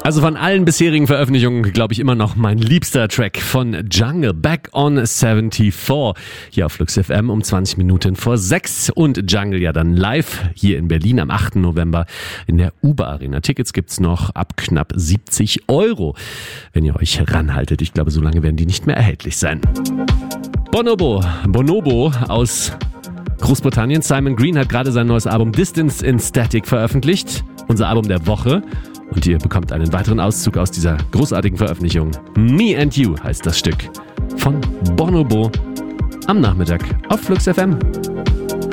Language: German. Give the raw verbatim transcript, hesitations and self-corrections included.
Also von allen bisherigen Veröffentlichungen, glaube ich, immer noch mein liebster Track von Jungle, Back on vierundsiebzig, hier auf Flux F M um zwanzig Minuten vor sechs. Und Jungle ja dann live hier in Berlin am achten November in der Uber Arena. Tickets gibt's noch ab knapp siebzig Euro, wenn ihr euch ranhaltet. Ich glaube, so lange werden die nicht mehr erhältlich sein. Bonobo, Bonobo aus Großbritannien. Simon Green hat gerade sein neues Album Distance in Static veröffentlicht. Unser Album der Woche. Und ihr bekommt einen weiteren Auszug aus dieser großartigen Veröffentlichung. Me and You heißt das Stück von Bonobo am Nachmittag auf Flux F M.